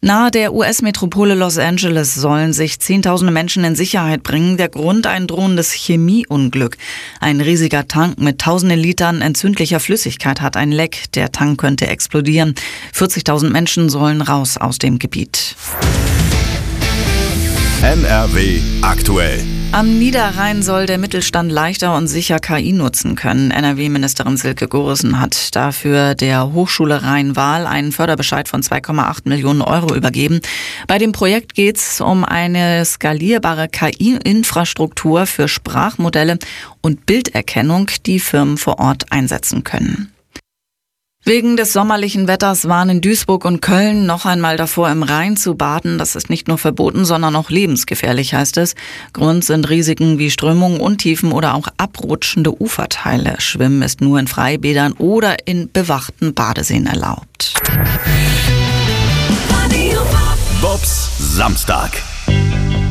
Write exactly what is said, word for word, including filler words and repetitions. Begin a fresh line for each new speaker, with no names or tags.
Nahe der U S-Metropole Los Angeles sollen sich Zehntausende Menschen in Sicherheit bringen. Der Grund: ein drohendes Chemieunglück. Ein riesiger Tank mit tausenden Litern entzündlicher Flüssigkeit hat ein Leck. Der Tank könnte explodieren. vierzigtausend Menschen sollen raus aus dem Gebiet.
N R W aktuell.
Am Niederrhein soll der Mittelstand leichter und sicher K I nutzen können. N R W-Ministerin Silke Gorissen hat dafür der Hochschule Rhein-Waal einen Förderbescheid von zwei Komma acht Millionen Euro übergeben. Bei dem Projekt geht es um eine skalierbare K I-Infrastruktur für Sprachmodelle und Bilderkennung, die Firmen vor Ort einsetzen können. Wegen des sommerlichen Wetters warnen Duisburg und Köln noch einmal davor, im Rhein zu baden. Das ist nicht nur verboten, sondern auch lebensgefährlich, heißt es. Grund sind Risiken wie Strömungen, Untiefen oder auch abrutschende Uferteile. Schwimmen ist nur in Freibädern oder in bewachten Badeseen erlaubt.
Bobs Samstag.